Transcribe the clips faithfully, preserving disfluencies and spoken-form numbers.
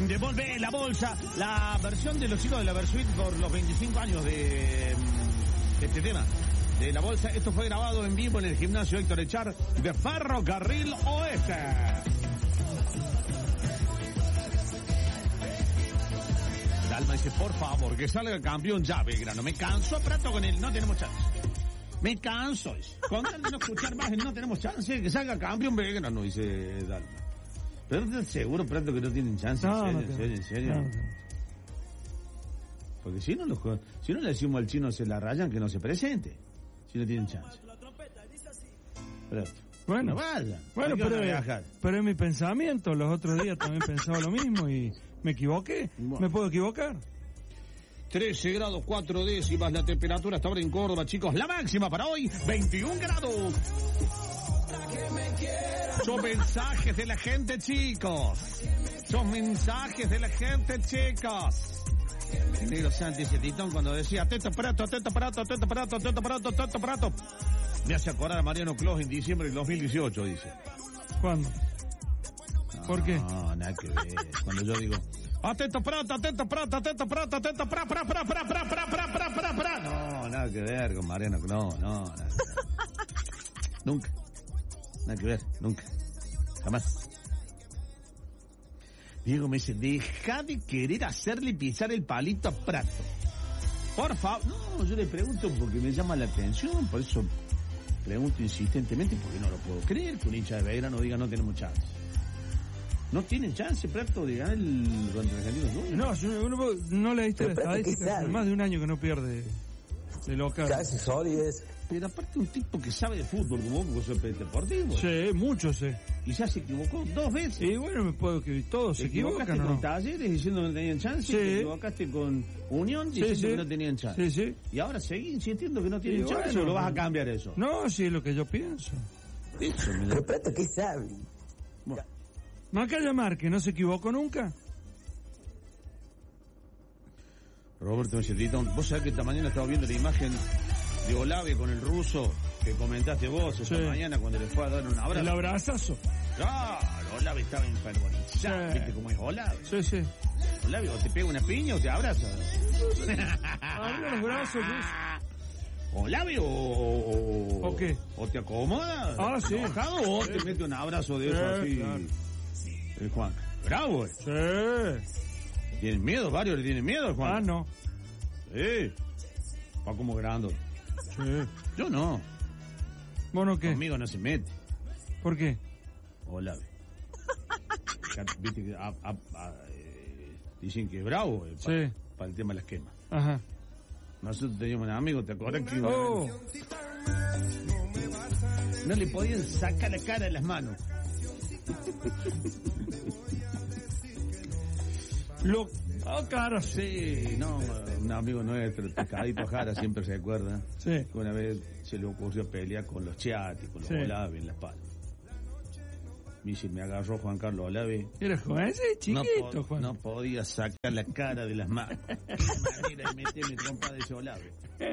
Devolve la bolsa, la versión de los chicos de la Versuit por los veinticinco años de, de este tema. De la bolsa, esto fue grabado en vivo en el gimnasio Héctor Echar de Ferrocarril Oeste. Dalma dice, por favor, que salga campeón ya, Belgrano. Me canso, Prato, con él, no tenemos chance. Me canso. Con tal de no escuchar más, no tenemos chance. Que salga campeón Belgrano, dice Dalma. Pero ¿estás seguro, Prato, que no tienen chance? No, ¿En no serio? tengo. ¿En serio? No, ¿En serio? no. Porque si no, los, si no le decimos al chino se la rayan, que no se presente. Si no tienen chance. Prato. Bueno, no vayan. bueno, ¿A qué van pero, a viajar? pero es mi pensamiento. Los otros días también pensaba lo mismo y me equivoqué. Bueno. ¿Me puedo equivocar? trece grados cuatro décimas la temperatura hasta ahora en Córdoba, chicos. La máxima para hoy, veintiún grados. Son mensajes de la gente, chicos. Son mensajes de la gente, chicos. El negro Santi Titón cuando decía atento prato, atento prato, atento prato, atento prato, atento prato. Me hace acordar a Mariano Clos en diciembre del dos mil dieciocho, dice. ¿Cuándo? No, ¿Por qué? No, nada que ver. Cuando yo digo atento prato, atento prato, atento prato, atento pra, pra, pra, pra, pra, pra, pra, pra, pra, pra. No, nada que ver con Mariano Clos, no, nada que ver. Nunca. Nada que ver, nunca. Jamás. Diego me dice, deja de querer hacerle pisar el palito a Prato. Por favor. No, yo le pregunto porque me llama la atención, por eso pregunto insistentemente, porque no lo puedo creer que un hincha de Belgrano diga no tenemos chance. No tienen chance, Prato, de ganar el contra Argentinos Juniors. No, yo no, no le diste la Pero, Prato, ¿qué estadística. sabe? Hace más de un año que no pierde de local. Casi sólides. Pero aparte un tipo que sabe de fútbol como vos, porque sos deportivo. Sí, mucho sé. Y ya se equivocó dos veces. Y bueno, me puedo que todos se Te equivocaste equivocan, ¿o con no? Talleres diciendo que no tenían chance, Sí. te equivocaste con Unión diciendo Sí, sí. que no tenían chance. Sí, sí. Y ahora seguís insistiendo que no tienen Y chance, bueno, o lo vas a cambiar eso. No, sí, es lo que yo pienso. Eso me da- Pero Prato, ¿qué sabe? Bueno, Macaya Márquez, ¿no se equivocó nunca? Roberto me dice, Tito, vos sabés que esta mañana estaba viendo la imagen de Olave con el ruso que comentaste vos esta Sí. mañana cuando le fue a dar un abrazo. El abrazazo. Claro, Olave estaba enfermorizado. Sí. ¿Viste cómo es Olave? Sí, sí. Olave o te pega una piña o te abraza. Abre los brazos, Luis. Olave o, o... ¿O qué? ¿O te acomoda? Ah, sí. ¿Enojado o te mete un abrazo de eso Sí, así? claro. El Juan. Bravo, eh. Sí. ¿Tienen miedo? ¿Varios le tienen miedo al Juan? Ah, no. Sí. Va como grande. Sí. Yo no. ¿Bueno qué? Conmigo no se mete. ¿Por qué? Olave. Viste que a- a- a- eh, dicen que es bravo eh, para, Sí. para el tema de las quemas. Ajá. Nosotros teníamos un amigo, ¿te acuerdas que Oh, no le podían sacar la cara de las manos? lo... Oh, cara, sí. Sí, no, un amigo nuestro, el Pescadito Jara, siempre se acuerda. Sí. Que una vez se le ocurrió pelear con los Chiati, con los Sí. Olave en La Palma. Me dice, me agarró Juan Carlos Olave. Era joven, sí, No, chiquito, po- Juan. no podía sacar la cara de las manos. Qué manera de meterme trompa de ese Olave.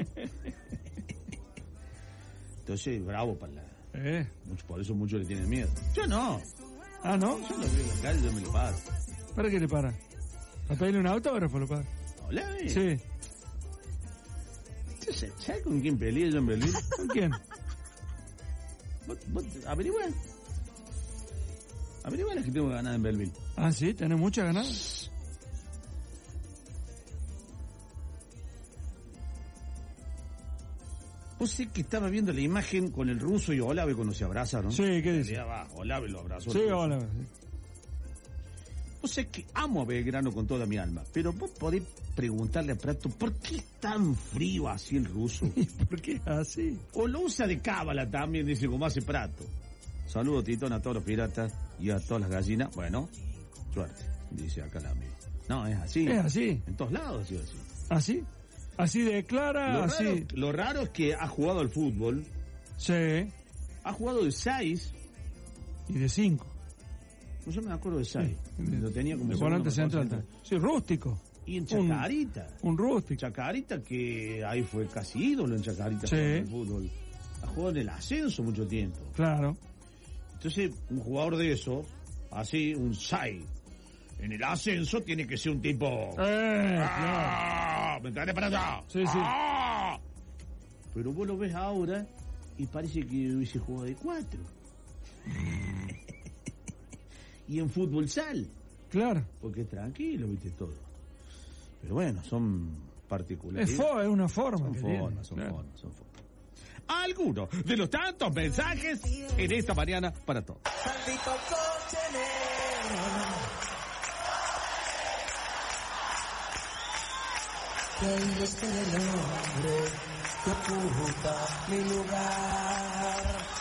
Entonces, bravo para la... Eh. mucho- Por eso muchos le tienen miedo. Yo no. Ah, ¿no? Yo lo veo en la calle y yo me lo paro. ¿Para qué le para? ¿A pedirle un autógrafo, lo para? Olave. Sí. ¿Sabes con quién peleé yo en Berlín? ¿Con quién? ¿Vos, vos averigüá? Averigüá las que tengo ganadas en Belleville. Ah, sí, tenés muchas ganadas. Vos sé que estaba viendo la imagen con el ruso y Olave cuando se abrazaron. Sí, ¿qué dice? Ya va, Olave lo abrazó. Sí, el ruso. hola. sí. Vos sé que amo a Belgrano con toda mi alma, pero vos podés preguntarle a Prato, ¿por qué es tan frío así el ruso? ¿Y por qué así? O lo usa de cábala también, dice, como hace Prato. Saludos, Titón, a todos los piratas y a todas las gallinas. Bueno, suerte, dice acá el amigo. No, es así. Es así. En todos lados ha sido así. ¿Así? Así declara, Lo así. raro, lo raro es que ha jugado al fútbol, Sí. ha jugado de seis, Y de cinco. no yo me acuerdo de seis, Sí. lo tenía como De segundo volante mejor central. central. Sí, rústico. Y en Un- Chacarita, Un rústico. Chacarita que ahí fue casi ídolo en Chacarita Sí. jugando al fútbol, ha jugado en el ascenso mucho tiempo. Claro. Entonces, un jugador de eso, así, un seis, en el ascenso tiene que ser un tipo... Eh, ¡Ah! ¿Me entendés para allá? Sí, sí. ¡Ah! Pero vos lo ves ahora y parece que hubiese jugado de cuatro. Y en fútbol sal. Claro. Porque es tranquilo, viste todo. Pero bueno, son particulares. Es, fo- es una forma. Son que formas, tiene, son claro. formas, son formas. Algunos de los tantos mensajes en esta mañana para todos. Maldito cochinero. Que ahí está el hombre que ocupa mi lugar.